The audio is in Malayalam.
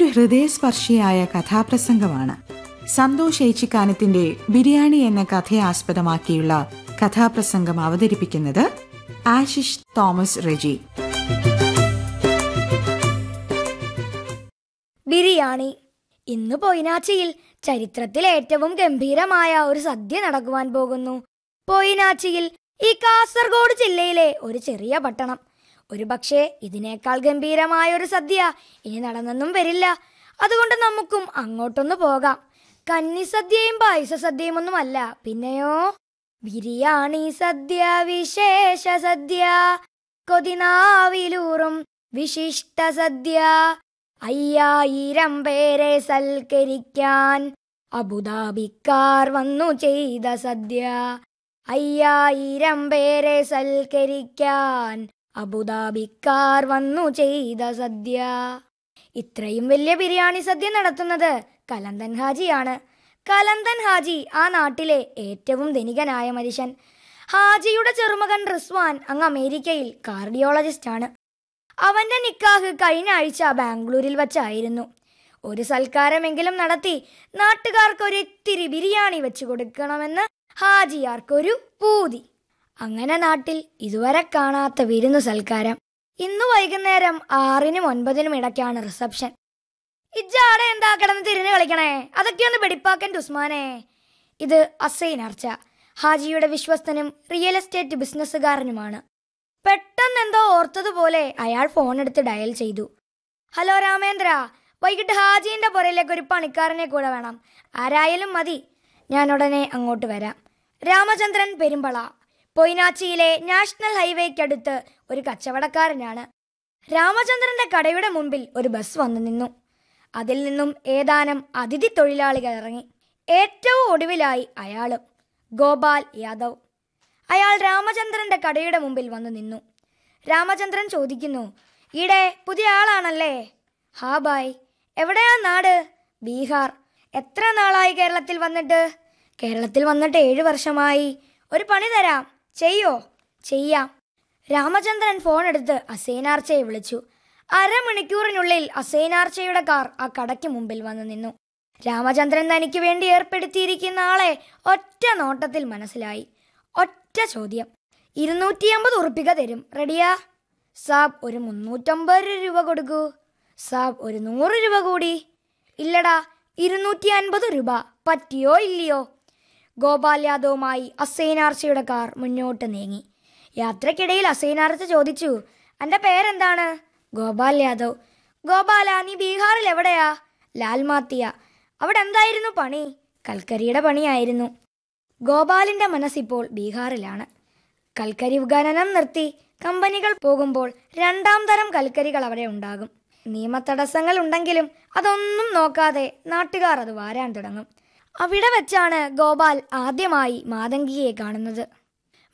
ഹൃദയസ്പർശിയായ കഥാപ്രസംഗമാണ്. സന്തോഷ് ഏച്ചിക്കാനത്തിന്റെ ബിരിയാണി എന്ന കഥയെ ആസ്പദമാക്കിയുള്ള കഥാപ്രസംഗം അവതരിപ്പിക്കുന്നത് ആശിഷ് തോമസ് റെജി. ബിരിയാണി. ഇന്ന് പൊയിനാച്ചിയിൽ ചരിത്രത്തിൽ ഏറ്റവും ഗംഭീരമായ ഒരു സദ്യ നടക്കുവാൻ പോകുന്നു. പൊയിനാച്ചിയിൽ, ഈ കാസർഗോഡ് ജില്ലയിലെ ഒരു ചെറിയ പട്ടണം. ഒരു പക്ഷേ ഇതിനേക്കാൾ ഗംഭീരമായ ഒരു സദ്യ ഇനി നടന്നെന്നും വരില്ല. അതുകൊണ്ട് നമുക്കും അങ്ങോട്ടൊന്ന് പോകാം. കന്നിസദ്യയും പായസ സദ്യയും ഒന്നുമല്ല, പിന്നെയോ ബിരിയാണി സദ്യ, വിശേഷ സദ്യ, കൊതിനാവിലൂറും വിശിഷ്ട സദ്യ. 5000 പേരെ സൽക്കരിക്കാൻ അബുദാബിക്കാർ വന്നു ചെയ്ത സദ്യ. 5000 പേരെ സൽക്കരിക്കാൻ അബുദാബിക്കാർ വന്നു ചെയ്ത സദ്യ. ഇത്രയും വലിയ ബിരിയാണി സദ്യ നടത്തുന്നത് കലന്തൻ ഹാജിയാണ്. കലന്തൻ ഹാജി ആ നാട്ടിലെ ഏറ്റവും ധനികനായ മനുഷ്യൻ. ഹാജിയുടെ ചെറുമകൻ റിസ്വാൻ അങ്ങ് അമേരിക്കയിൽ കാർഡിയോളജിസ്റ്റ് ആണ്. അവന്റെ നിക്കാഹ് കഴിഞ്ഞ ആഴ്ച ബാംഗ്ലൂരിൽ വച്ചായിരുന്നു. ഒരു സൽക്കാരമെങ്കിലും നടത്തി നാട്ടുകാർക്കൊരു ഇത്തിരി ബിരിയാണി വെച്ചു കൊടുക്കണമെന്ന് ഹാജിയാർക്കൊരു പൂതി. അങ്ങനെ നാട്ടിൽ ഇതുവരെ കാണാത്ത വിരുന്നു സൽക്കാരം. ഇന്നു വൈകുന്നേരം 6-നും 9-നും ഇടയ്ക്കാണ് റിസപ്ഷൻ. ഇജ്ജാടെ എന്താ കിടന്ന് തിരിഞ്ഞു കളിക്കണേ? അതൊക്കെയൊന്ന് വെടിപ്പാക്കൻ ഉസ്മാനെ. ഇത് അസൈൻ അർച്ച, ഹാജിയുടെ വിശ്വസ്തനും റിയൽ എസ്റ്റേറ്റ് ബിസിനസ്സുകാരനുമാണ്. പെട്ടെന്ന് എന്തോ ഓർത്തതുപോലെ അയാൾ ഫോൺ എടുത്ത് ഡയൽ ചെയ്തു. ഹലോ രാമേന്ദ്ര, വൈകിട്ട് ഹാജിന്റെ പുറയിലേക്ക് ഒരു പണിക്കാരനെ കൂടെ വേണം. ആരായാലും മതി, ഞാൻ ഉടനെ അങ്ങോട്ട് വരാം. രാമചന്ദ്രൻ പെരുമ്പള, പൊയിനാച്ചിയിലെ നാഷണൽ ഹൈവേക്കടുത്ത് ഒരു കച്ചവടക്കാരനാണ്. രാമചന്ദ്രന്റെ കടയുടെ മുമ്പിൽ ഒരു ബസ് വന്നു നിന്നു. അതിൽ നിന്നും ഏതാനും അതിഥി തൊഴിലാളികൾ ഇറങ്ങി. ഏറ്റവും ഒടുവിലായി അയാളും, ഗോപാൽ യാദവ്. അയാൾ രാമചന്ദ്രന്റെ കടയുടെ മുമ്പിൽ വന്നു നിന്നു. രാമചന്ദ്രൻ ചോദിക്കുന്നു, ഈടെ പുതിയ ആളാണല്ലേ? ഹാ ബായ്. എവിടെയാ നാട്? ബീഹാർ. എത്ര നാളായി കേരളത്തിൽ വന്നിട്ട്? കേരളത്തിൽ വന്നിട്ട് 7 വർഷമായി. ഒരു പണി തരാം, ചെയ്യോ? ചെയ്യാം. രാമചന്ദ്രൻ ഫോൺ എടുത്ത് അസൈനാർച്ചയെ വിളിച്ചു. അരമണിക്കൂറിനുള്ളിൽ അസൈനാർച്ചയുടെ കാർ ആ കടയ്ക്ക് മുമ്പിൽ വന്നു നിന്നു. രാമചന്ദ്രൻ തനിക്ക് വേണ്ടി ഏർപ്പെടുത്തിയിരിക്കുന്ന ആളെ ഒറ്റ നോട്ടത്തിൽ മനസ്സിലായി. ഒറ്റ ചോദ്യം, 250 ഉറുപ്പിക തരും, റെഡിയാ? സാബ് ഒരു 350 രൂപ കൊടുക്കൂ. സാബ് ഒരു 100 രൂപ കൂടി. ഇല്ലടാ, 250 രൂപ. പറ്റിയോ ഇല്ലയോ? ഗോപാൽ യാദവുമായി അസൈനാർച്ചയുടെ കാർ മുന്നോട്ട് നീങ്ങി. യാത്രക്കിടയിൽ അസൈനാർച്ച ചോദിച്ചു, എൻ്റെ പേരെന്താണ്? ഗോപാൽ യാദവ്. ഗോപാല, നീ ബീഹാറിൽ എവിടെയാ? ലാൽമാത്തിയ. അവിടെ എന്തായിരുന്നു പണി? കൽക്കരിയുടെ പണിയായിരുന്നു. ഗോപാലിന്റെ മനസ്സിപ്പോൾ ബീഹാറിലാണ്. കൽക്കരി ഖനനം നിർത്തി കമ്പനികൾ പോകുമ്പോൾ 2ാം തരം കൽക്കരികൾ അവിടെ ഉണ്ടാകും. നിയമതടസ്സങ്ങൾ ഉണ്ടെങ്കിലും അതൊന്നും നോക്കാതെ നാട്ടുകാർ അത് വാരാൻ തുടങ്ങും. അവിടെ വെച്ചാണ് ഗോപാൽ ആദ്യമായി മാതങ്കിയെ കാണുന്നത്.